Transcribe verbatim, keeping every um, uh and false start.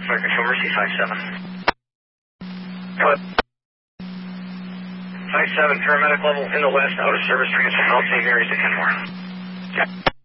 Flight Control Mercy five seven. What? five seven, paramedic level in the west, out of service, transfer from Saint Mary's to Kenmore. Okay.